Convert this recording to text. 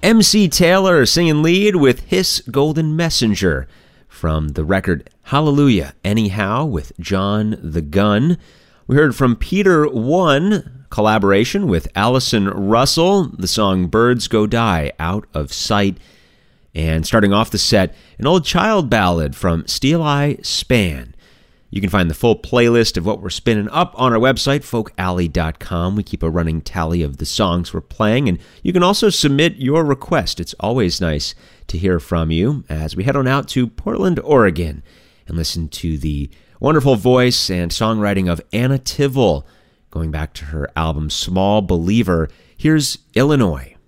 MC Taylor singing lead with His Golden Messenger from the record Hallelujah Anyhow with John the Gun. We heard from Peter One, collaboration with Allison Russell, the song Birds Go Die Out of Sight. And starting off the set, an old child ballad from Steel Eye Span. You can find the full playlist of what we're spinning up on our website, folkalley.com. We keep a running tally of the songs we're playing, and you can also submit your request. It's always nice to hear from you as we head on out to Portland, Oregon, and listen to the wonderful voice and songwriting of Anna Tivel, going back to her album Small Believer. Here's Illinois.